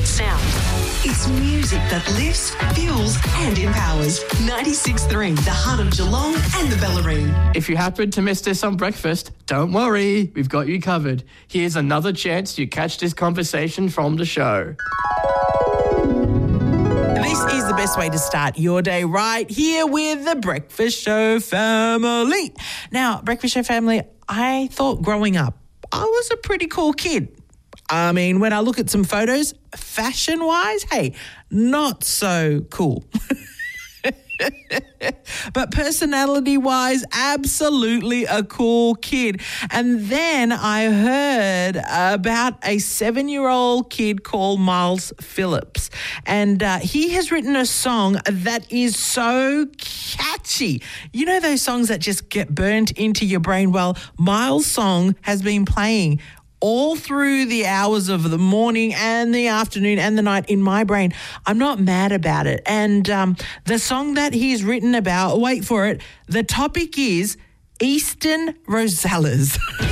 world sound. It's music that lifts, fuels and empowers. 96.3, the heart of Geelong and the Bellarine. If you happen to miss this on breakfast, don't worry, we've got you covered. Here's another chance you catch this conversation from the show. This is the best way to start your day, right here with the Breakfast Show family. Now, Breakfast Show family, I thought growing up, I was a pretty cool kid. I mean, when I look at some photos, fashion-wise, hey, not so cool. But personality-wise, absolutely a cool kid. And then I heard about a 7-year-old kid called Miles Phillips. And he has written a song that is so catchy. You know those songs that just get burnt into your brain? Well, Miles' song has been playing all through the hours of the morning and the afternoon and the night in my brain. I'm not mad about it. And the song that he's written about, wait for it, the topic is Eastern Rosellas.